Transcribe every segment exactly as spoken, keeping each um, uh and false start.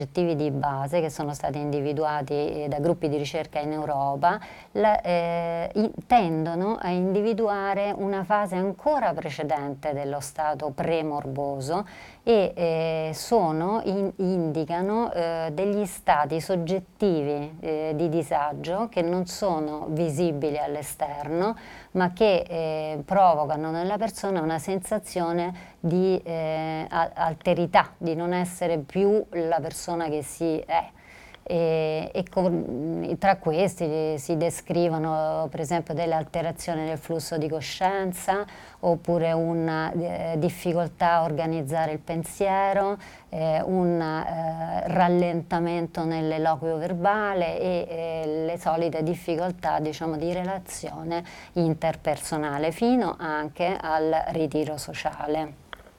oggettivi di base che sono stati individuati da gruppi di ricerca in Europa la, eh, i, tendono a individuare una fase ancora precedente dello stato premorboso e eh, sono, in, indicano eh, degli stati soggettivi eh, di disagio che non sono visibili all'esterno, ma che eh, provocano nella persona una sensazione di eh, alterità, di non essere più la persona che si è. E, e con, tra questi si descrivono per esempio delle alterazioni nel flusso di coscienza, oppure una eh, difficoltà a organizzare il pensiero, eh, un eh, rallentamento nell'eloquio verbale e eh, le solite difficoltà, diciamo, di relazione interpersonale, fino anche al ritiro sociale.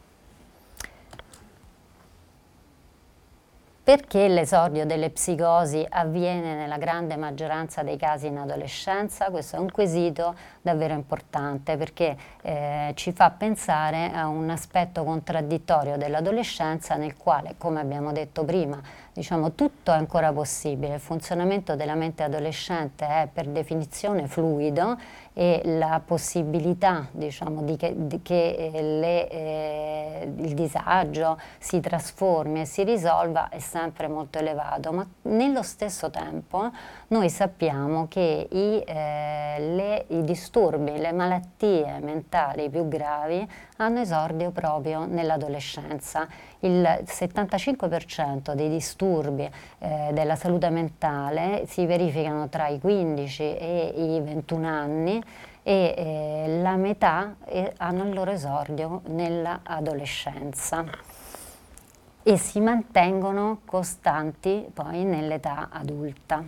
Perché l'esordio delle psicosi avviene nella grande maggioranza dei casi in adolescenza? Questo è un quesito davvero importante, perché eh, ci fa pensare a un aspetto contraddittorio dell'adolescenza nel quale, come abbiamo detto prima, diciamo, tutto è ancora possibile. Il funzionamento della mente adolescente è per definizione fluido e la possibilità, diciamo, di che, di che le, eh, il disagio si trasformi e si risolva è sempre molto elevato, ma nello stesso tempo noi sappiamo che i, eh, le, i disturbi, le malattie mentali più gravi hanno esordio proprio nell'adolescenza. Il settantacinque per cento dei disturbi eh, della salute mentale si verificano tra i quindici e i ventuno anni e eh, la metà eh, hanno il loro esordio nell'adolescenza e si mantengono costanti poi nell'età adulta.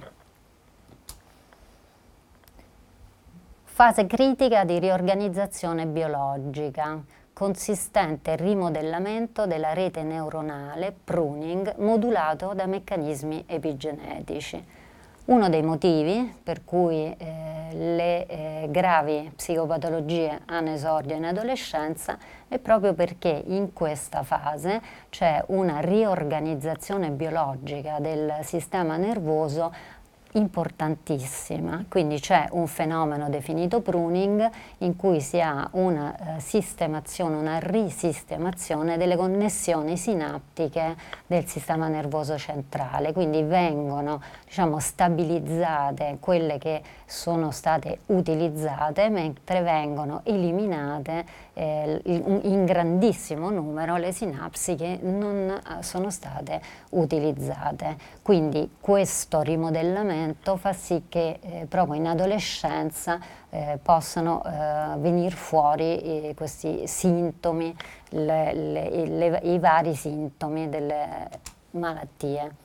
Fase critica di riorganizzazione biologica, consistente rimodellamento della rete neuronale, pruning, modulato da meccanismi epigenetici. Uno dei motivi per cui eh, le eh, gravi psicopatologie hanno esordio in adolescenza è proprio perché in questa fase c'è una riorganizzazizione biologica del sistema nervoso importantissima, quindi c'è un fenomeno definito pruning in cui si ha una eh, sistemazione, una risistemazione delle connessioni sinaptiche del sistema nervoso centrale, quindi vengono, diciamo, stabilizzate quelle che sono state utilizzate, mentre vengono eliminate eh, in grandissimo numero le sinapsi che non sono state utilizzate. Quindi questo rimodellamento fa sì che eh, proprio in adolescenza eh, possano eh, venire fuori eh, questi sintomi, le, le, le, i vari sintomi delle malattie.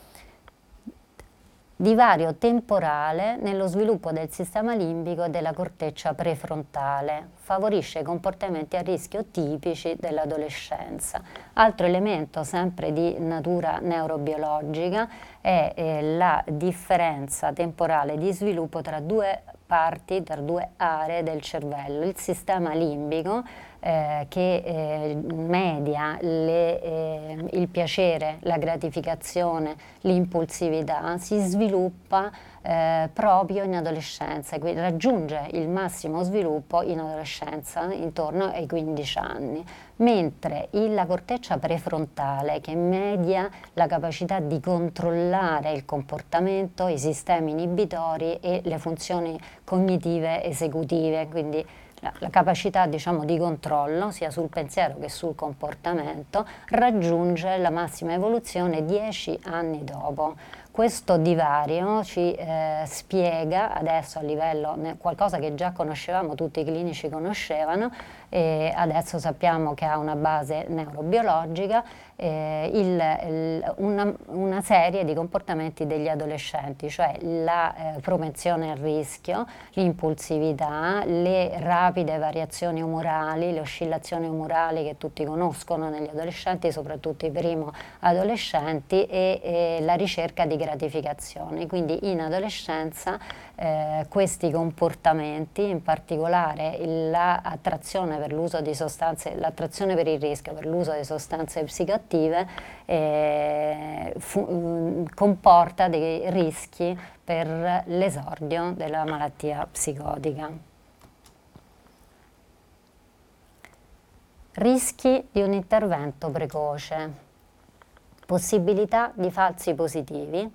Divario temporale nello sviluppo del sistema limbico e della corteccia prefrontale, favorisce i comportamenti a rischio tipici dell'adolescenza. Altro elemento sempre di natura neurobiologica è eh, la differenza temporale di sviluppo tra due parti, tra due aree del cervello. Il sistema limbico eh, che eh, media le, eh, il piacere, la gratificazione, l'impulsività, si sviluppa eh, proprio in adolescenza, quindi raggiunge il massimo sviluppo in adolescenza intorno ai quindici anni, mentre la corteccia prefrontale, che media la capacità di controllare il comportamento, i sistemi inibitori e le funzioni cognitive esecutive, quindi la, la capacità, diciamo, di controllo sia sul pensiero che sul comportamento, raggiunge la massima evoluzione dieci anni dopo. Questo divario ci eh, spiega adesso a livello, qualcosa che già conoscevamo, tutti i clinici conoscevano, e adesso sappiamo che ha una base neurobiologica, eh, il, il, una, una serie di comportamenti degli adolescenti, cioè la eh, propensione al rischio, l'impulsività, le rapide variazioni umorali, le oscillazioni umorali che tutti conoscono negli adolescenti, soprattutto i primo adolescenti, e, e la ricerca di gratificazioni. Quindi in adolescenza eh, questi comportamenti, in particolare l'attrazione per l'uso di sostanze, l'attrazione per il rischio per l'uso di sostanze psicoattive eh, fu, comporta dei rischi per l'esordio della malattia psicotica. Rischi di un intervento precoce, possibilità di falsi positivi,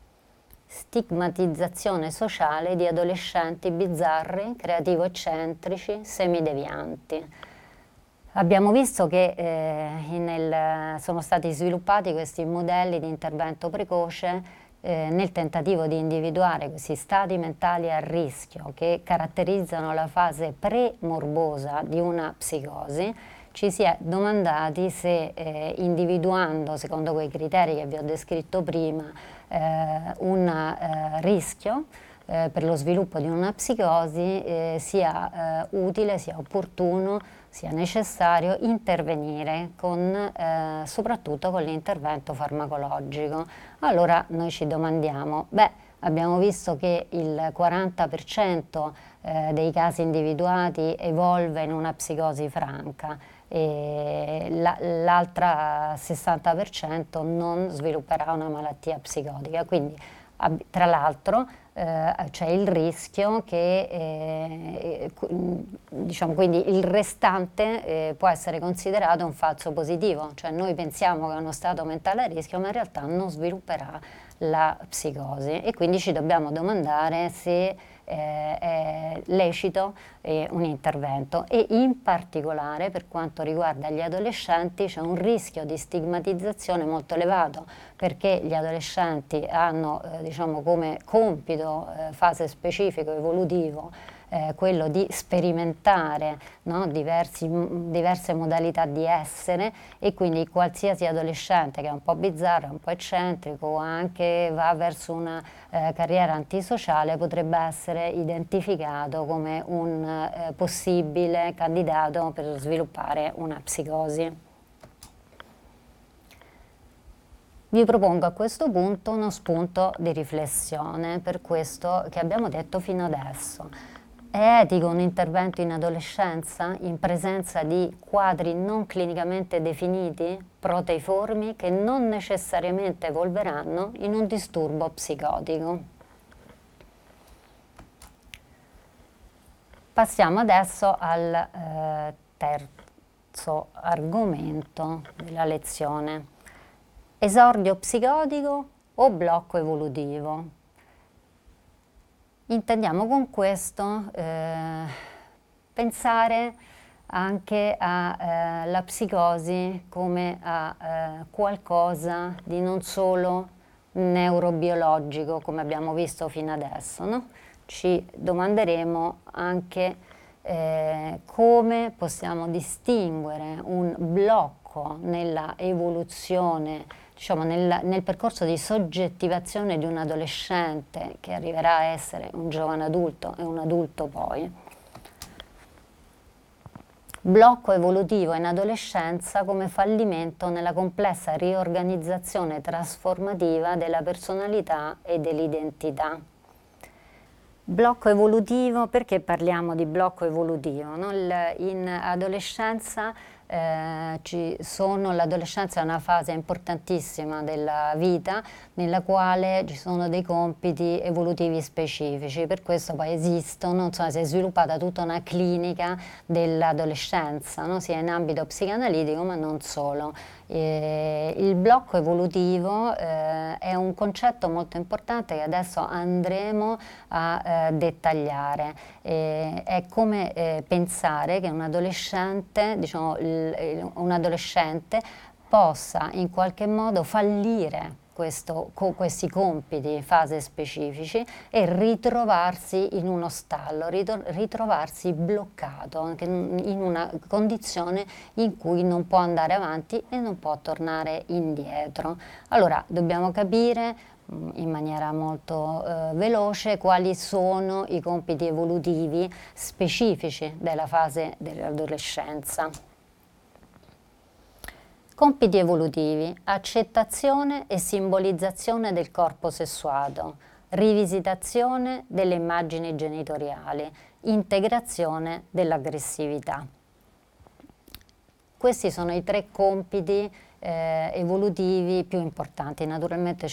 stigmatizzazione sociale di adolescenti bizzarri, creativo-eccentrici, semidevianti. Abbiamo visto che eh, nel, sono stati sviluppati questi modelli di intervento precoce eh, nel tentativo di individuare questi stati mentali a rischio che caratterizzano la fase pre-morbosa di una psicosi. Ci si è domandati se eh, individuando, secondo quei criteri che vi ho descritto prima, eh, un eh, rischio eh, per lo sviluppo di una psicosi eh, sia eh, utile, sia opportuno, sia necessario intervenire con, eh, soprattutto con l'intervento farmacologico. Allora noi ci domandiamo, beh, abbiamo visto che il quaranta per cento eh, dei casi individuati evolve in una psicosi franca e l'altra sessanta per cento non svilupperà una malattia psicotica. Quindi tra l'altro eh, c'è il rischio che eh, diciamo, quindi il restante eh, può essere considerato un falso positivo, cioè noi pensiamo che è uno stato mentale a rischio ma in realtà non svilupperà la psicosi e quindi ci dobbiamo domandare se eh, è lecito eh, un intervento e in particolare per quanto riguarda gli adolescenti c'è un rischio di stigmatizzazione molto elevato perché gli adolescenti hanno eh, diciamo come compito, eh, fase specifico, evolutivo, Eh, quello di sperimentare no, diversi, diverse modalità di essere e quindi qualsiasi adolescente che è un po' bizzarro, un po' eccentrico o anche va verso una eh, carriera antisociale potrebbe essere identificato come un eh, possibile candidato per sviluppare una psicosi. Vi propongo a questo punto uno spunto di riflessione per questo che abbiamo detto fino adesso. È etico un intervento in adolescenza in presenza di quadri non clinicamente definiti, proteiformi, che non necessariamente evolveranno in un disturbo psicotico? Passiamo adesso al eh, terzo argomento della lezione. Esordio psicotico o blocco evolutivo? Intendiamo con questo eh, pensare anche alla eh, psicosi come a eh, qualcosa di non solo neurobiologico, come abbiamo visto fino adesso, no? Ci domanderemo anche eh, come possiamo distinguere un blocco nella evoluzione, diciamo nel, nel percorso di soggettivazione di un adolescente che arriverà a essere un giovane adulto e un adulto poi. Blocco evolutivo in adolescenza come fallimento nella complessa riorganizzazione trasformativa della personalità e dell'identità. Blocco evolutivo, perché parliamo di blocco evolutivo? No? In adolescenza eh, ci sono, l'adolescenza è una fase importantissima della vita nella quale ci sono dei compiti evolutivi specifici, per questo poi esistono, insomma si è sviluppata tutta una clinica dell'adolescenza, no? Sia in ambito psicanalitico ma non solo. Eh, il blocco evolutivo eh, è un concetto molto importante che adesso andremo a eh, dettagliare. Eh, è come eh, pensare che un adolescente, diciamo, il, il, un adolescente possa in qualche modo fallire Questo, co, questi compiti, fase specifici e ritrovarsi in uno stallo, ritrovarsi bloccato in una condizione in cui non può andare avanti e non può tornare indietro. Allora dobbiamo capire in maniera molto eh, veloce quali sono i compiti evolutivi specifici della fase dell'adolescenza. Compiti evolutivi: accettazione e simbolizzazione del corpo sessuato, rivisitazione delle immagini genitoriali, integrazione dell'aggressività. Questi sono i tre compiti eh, evolutivi più importanti. Naturalmente